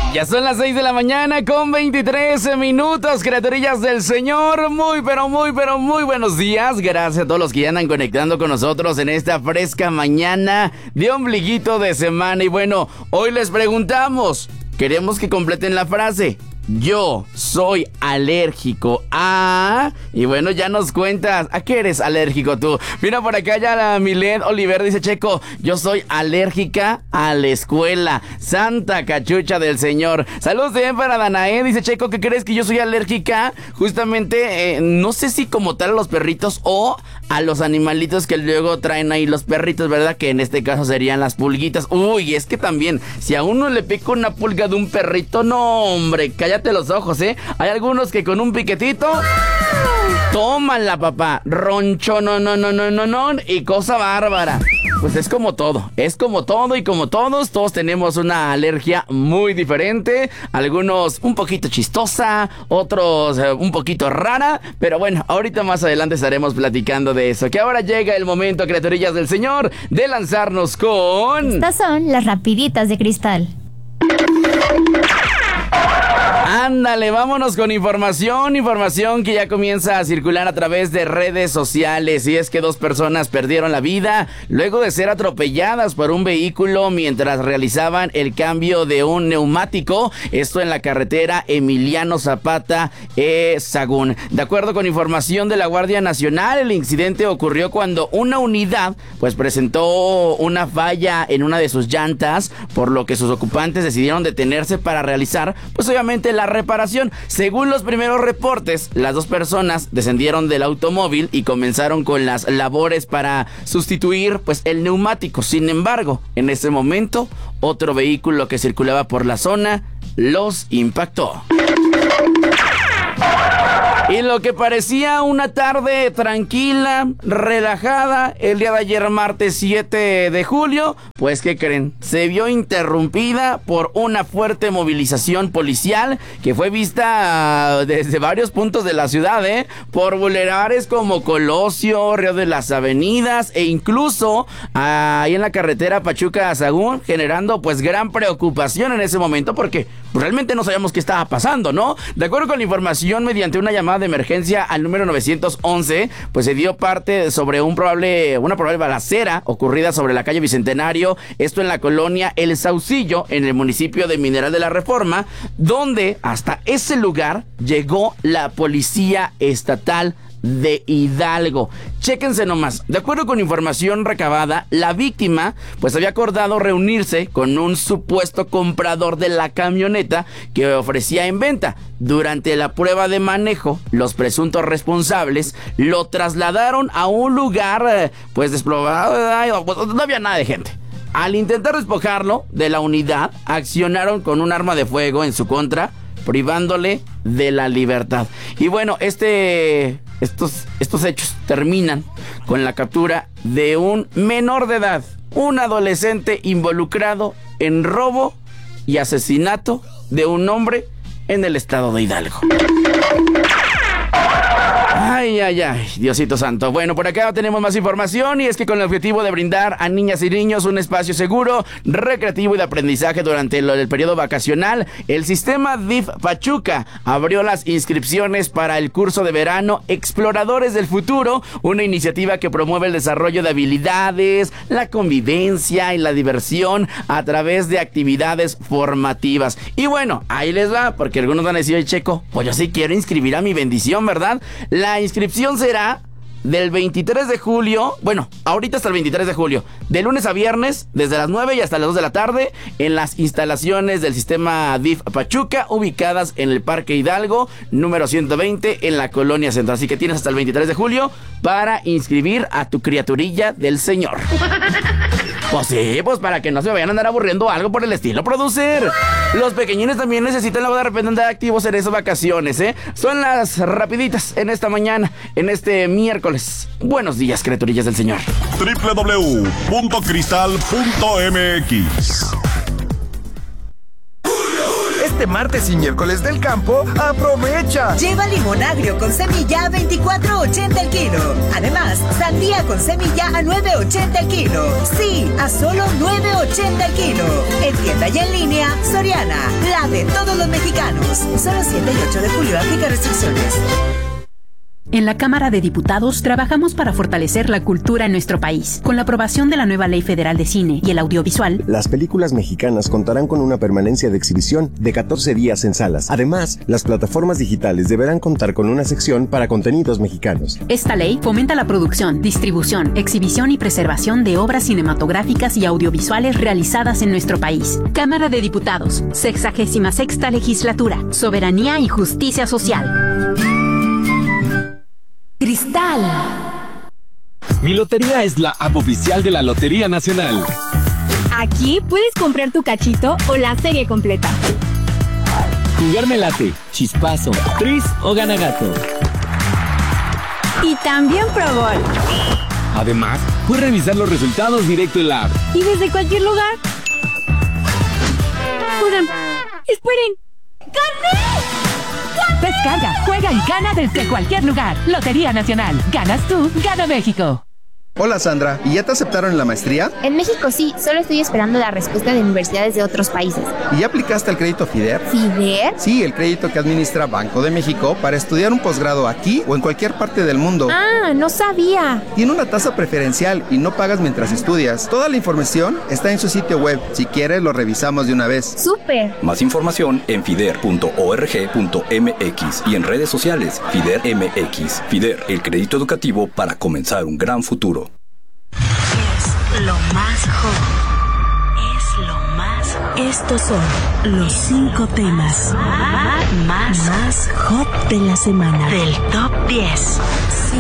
Ya son las 6 de la mañana con 23 minutos, criaturillas del Señor. Muy buenos días. Gracias a todos los que ya andan conectando con nosotros en esta fresca mañana de ombliguito de semana. Y bueno, hoy les preguntamos, queremos que completen la frase. Yo soy alérgico a... Y bueno, ya nos cuentas, ¿a qué eres alérgico tú? Mira, por acá ya la Milet Oliver dice, Checo, yo soy alérgica a la escuela. Santa cachucha del Señor. Saludos también para Danae, dice, Checo, ¿qué crees que yo soy alérgica? Justamente, no sé si como tal a los perritos o a los animalitos que luego traen ahí los perritos, ¿verdad? Que en este caso serían las pulguitas. Uy, es que también, si a uno le pica una pulga de un perrito, no, hombre, cállate los ojos, ¿eh? Hay algunos que con un piquetito, tómala, papá, roncho, no, y cosa bárbara. Pues es como todo y como todos tenemos una alergia muy diferente. Algunos un poquito chistosa, otros un poquito rara. Pero bueno, ahorita más adelante estaremos platicando de eso. Que ahora llega el momento, criaturillas del Señor, de lanzarnos con... Estas son las rapiditas de cristal. Ándale, vámonos con información que ya comienza a circular a través de redes sociales. Y es que 2 personas perdieron la vida luego de ser atropelladas por un vehículo mientras realizaban el cambio de un neumático. Esto en la carretera Emiliano Zapata, Sagún. De acuerdo con información de la Guardia Nacional, el incidente ocurrió cuando una unidad pues presentó una falla en una de sus llantas, por lo que sus ocupantes decidieron detenerse para realizar pues obviamente la reparación. Según los primeros reportes, las 2 personas descendieron del automóvil y comenzaron con las labores para sustituir pues el neumático. Sin embargo, en ese momento, otro vehículo que circulaba por la zona los impactó. Y lo que parecía una tarde tranquila, relajada, el día de ayer, martes 7 de julio, pues ¿qué creen? Se vio interrumpida por una fuerte movilización policial que fue vista desde varios puntos de la ciudad, por bulevares como Colosio, Río de las Avenidas e incluso ahí en la carretera Pachuca a Sagún, generando pues gran preocupación en ese momento porque realmente no sabíamos qué estaba pasando, ¿no? De acuerdo con la información, mediante una llamada de emergencia al número 911, pues se dio parte sobre una probable balacera ocurrida sobre la calle Bicentenario, esto en la colonia El Saucillo, en el municipio de Mineral de la Reforma, donde hasta ese lugar llegó la policía estatal de Hidalgo. Chéquense nomás, de acuerdo con información recabada, la víctima pues había acordado reunirse con un supuesto comprador de la camioneta que ofrecía en venta. Durante la prueba de manejo, los presuntos responsables lo trasladaron a un lugar pues despoblado, no había nada de gente. Al intentar despojarlo de la unidad, accionaron con un arma de fuego en su contra, privándole de la libertad. Y bueno, estos hechos terminan con la captura de un menor de edad, un adolescente involucrado en robo y asesinato de un hombre en el estado de Hidalgo. Ay, Diosito santo. Bueno, por acá tenemos más información y es que con el objetivo de brindar a niñas y niños un espacio seguro, recreativo y de aprendizaje durante el periodo vacacional, el sistema DIF Pachuca abrió las inscripciones para el curso de verano Exploradores del Futuro, una iniciativa que promueve el desarrollo de habilidades, la convivencia y la diversión a través de actividades formativas. Y bueno, ahí les va, porque algunos van a decir, oye, Checo, pues yo sí quiero inscribir a mi bendición, ¿verdad? La inscripción será del 23 de julio, bueno, ahorita hasta el 23 de julio, de lunes a viernes, desde las 9 y hasta las 2 de la tarde, en las instalaciones del sistema DIF Pachuca, ubicadas en el Parque Hidalgo, número 120, en la Colonia Centro. Así que tienes hasta el 23 de julio para inscribir a tu criaturilla del Señor. Pues sí, pues para que no se vayan a andar aburriendo, algo por el estilo, producer. Los pequeñines también necesitan de repente andar activos en esas vacaciones, Son las rapiditas en esta mañana, en este miércoles. Buenos días, criaturillas del Señor. www.cristal.mx Este martes y miércoles del campo, ¡aprovecha! Lleva limón agrio con semilla a $24.80 el kilo. Además, sandía con semilla a $9.80 el kilo. Sí, a solo $9.80 el kilo. En tienda y en línea, Soriana, la de todos los mexicanos. Solo 7 y 8 de julio, aplica restricciones. En la Cámara de Diputados trabajamos para fortalecer la cultura en nuestro país. Con la aprobación de la nueva Ley Federal de Cine y el Audiovisual, las películas mexicanas contarán con una permanencia de exhibición de 14 días en salas. Además, las plataformas digitales deberán contar con una sección para contenidos mexicanos. Esta ley fomenta la producción, distribución, exhibición y preservación de obras cinematográficas y audiovisuales realizadas en nuestro país. Cámara de Diputados, 66ª Legislatura, Soberanía y Justicia Social. Cristal. Mi Lotería es la app oficial de la Lotería Nacional. Aquí puedes comprar tu cachito o la serie completa. Jugar late, chispazo, tris o ganagato. Y también Pro Bowl. Además, puedes revisar los resultados directo en la app. Y desde cualquier lugar. Oigan, esperen. ¡Gané! Descarga, juega y gana desde cualquier lugar. Lotería Nacional. Ganas tú, gana México. Hola Sandra, ¿y ya te aceptaron en la maestría? En México sí, solo estoy esperando la respuesta de universidades de otros países. ¿Y ya aplicaste al crédito FIDER? ¿FIDER? Sí, el crédito que administra Banco de México para estudiar un posgrado aquí o en cualquier parte del mundo. Ah, no sabía. Tiene una tasa preferencial y no pagas mientras estudias. Toda la información está en su sitio web. Si quieres, lo revisamos de una vez. ¡Súper! Más información en fider.org.mx y en redes sociales FIDER MX. FIDER, el crédito educativo para comenzar un gran futuro. Es lo más hot. Es lo más hot. Estos son los 5 temas más hot de la semana. Del top 10.